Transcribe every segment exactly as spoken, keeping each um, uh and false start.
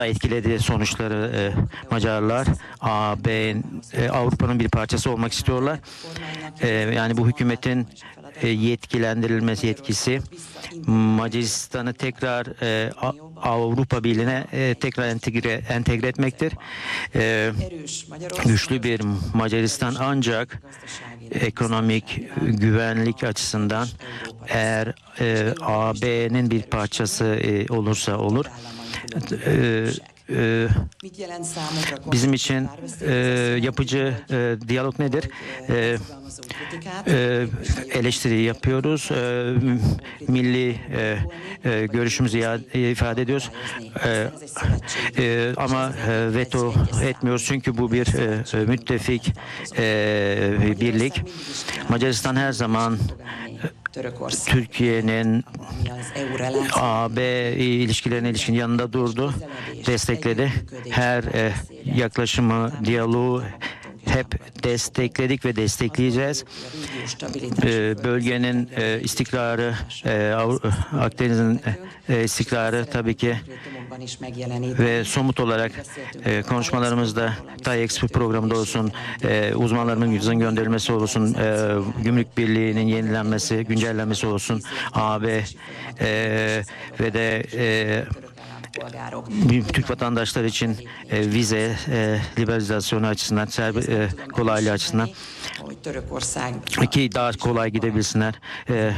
etkiledi sonuçları. e, Macarlar A B e, Avrupa'nın bir parçası olmak istiyorlar. E, yani bu hükümetin e, yetkilendirilmesi yetkisi Macaristan'ı tekrar e, A, Avrupa Birliği'ne e, tekrar entegre, entegre etmektir. E, güçlü bir Macaristan ancak ekonomik güvenlik açısından eğer e, A B'nin bir parçası e, olursa olur. E, e, bizim için e, yapıcı e, diyalog nedir? E, e, eleştiri yapıyoruz. E, milli e, e, görüşümüzü ifade ediyoruz. E, e, ama e, veto etmiyoruz çünkü bu bir e, müttefik e, birlik. Macaristan her zaman Türkiye'nin A B ilişkilerine ilişkin yanında durdu, destekledi. Her e, yaklaşımı, diyaloğu hep destekledik ve destekleyeceğiz. E, bölgenin e, istikrarı, e, Akdeniz'in e, istikrarı tabii ki ve somut olarak e, konuşmalarımızda TAIEX programında olsun, e, uzmanlarımızın gönderilmesi olsun, e, gümrük birliğinin yenilenmesi, güncellenmesi olsun, A B e, ve de e, Türk vatandaşlar için e, vize e, liberalizasyonu açısından, e, kolaylığı açısından ki daha kolay gidebilsinler. E,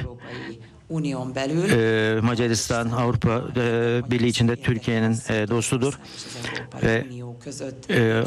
e, Macaristan Avrupa e, Birliği içinde Türkiye'nin e, dostudur ve e,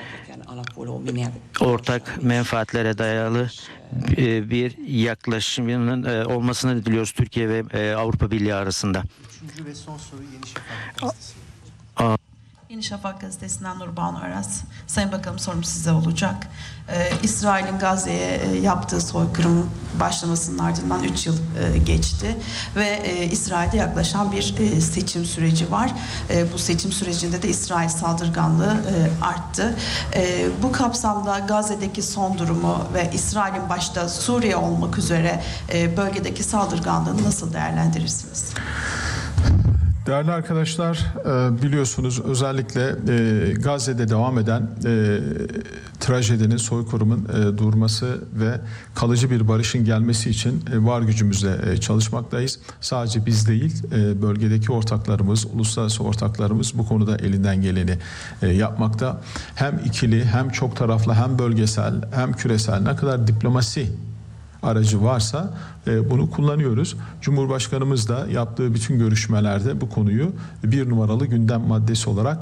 ortak menfaatlere dayalı e, bir yaklaşımın e, olmasını diliyoruz Türkiye ve e, Avrupa Birliği arasında. Üçüncü ve son soru Yeni Şafak gazetesi. Yeni Şafak gazetesinden Nurbanu Aras. Sayın Bakanım, sorum size olacak. Ee, İsrail'in Gazze'ye e, yaptığı soykırım başlamasının ardından üç yıl e, geçti ve e, İsrail'de yaklaşan bir e, seçim süreci var. E, bu seçim sürecinde de İsrail saldırganlığı e, arttı. E, bu kapsamda Gazze'deki son durumu ve İsrail'in başta Suriye olmak üzere e, bölgedeki saldırganlığını nasıl değerlendirirsiniz? Değerli arkadaşlar, biliyorsunuz özellikle Gazze'de devam eden trajedinin, soykırımın durması ve kalıcı bir barışın gelmesi için var gücümüzle çalışmaktayız. Sadece biz değil, bölgedeki ortaklarımız, uluslararası ortaklarımız bu konuda elinden geleni yapmakta. Hem ikili, hem çok taraflı, hem bölgesel, hem küresel ne kadar diplomasi aracı varsa e, bunu kullanıyoruz. Cumhurbaşkanımız da yaptığı bütün görüşmelerde bu konuyu bir numaralı gündem maddesi olarak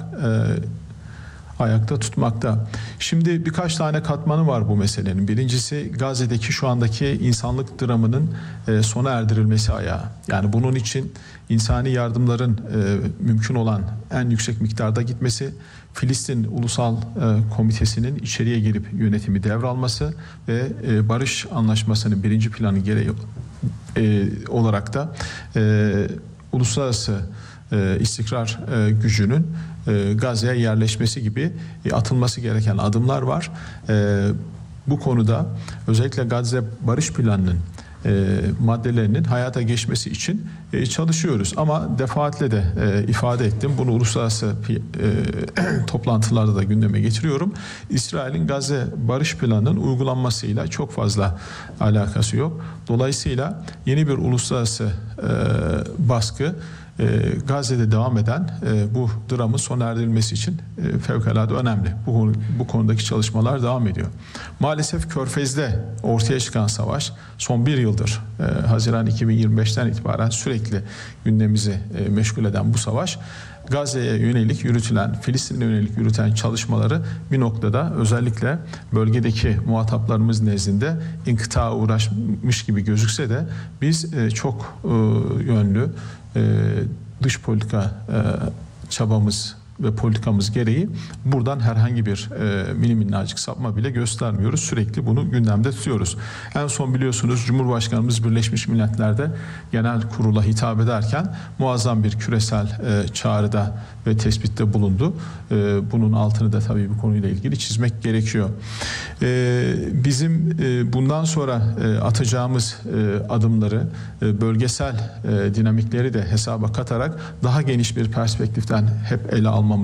e, ayakta tutmakta. Şimdi birkaç tane katmanı var bu meselenin. Birincisi Gazze'deki şu andaki insanlık dramının e, sona erdirilmesi ayağı. Yani bunun için insani yardımların e, mümkün olan en yüksek miktarda gitmesi, Filistin Ulusal e, Komitesi'nin içeriye girip yönetimi devralması ve e, barış anlaşmasının birinci planı gereği e, olarak da e, uluslararası e, istikrar e, gücünün e, Gazze'ye yerleşmesi gibi e, atılması gereken adımlar var. E, bu konuda özellikle Gazze barış planının E, maddelerinin hayata geçmesi için e, çalışıyoruz. Ama defaatle de e, ifade ettim. Bunu uluslararası e, toplantılarda da gündeme getiriyorum. İsrail'in Gazze barış planının uygulanmasıyla çok fazla alakası yok. Dolayısıyla yeni bir uluslararası e, baskı e, Gazze'de devam eden e, bu dramın sona erdirilmesi için e, fevkalade önemli. Bu, bu konudaki çalışmalar devam ediyor. Maalesef Körfez'de ortaya çıkan savaş son bir yıldır e, Haziran iki bin yirmi beşten itibaren sürekli gündemimizi e, meşgul eden bu savaş Gazze'ye yönelik yürütülen, Filistin'e yönelik yürüten çalışmaları bir noktada özellikle bölgedeki muhataplarımız nezdinde inkıtağa uğraşmış gibi gözükse de biz e, çok e, yönlü e, dış politika e, çabamız ve politikamız gereği buradan herhangi bir e, mini minnacık sapma bile göstermiyoruz. Sürekli bunu gündemde tutuyoruz. En son biliyorsunuz Cumhurbaşkanımız Birleşmiş Milletler'de genel kurula hitap ederken muazzam bir küresel e, çağrıda ve tespitte bulundu. E, bunun altını da tabii bu konuyla ilgili çizmek gerekiyor. E, bizim e, bundan sonra e, atacağımız e, adımları e, bölgesel e, dinamikleri de hesaba katarak daha geniş bir perspektiften hep ele almak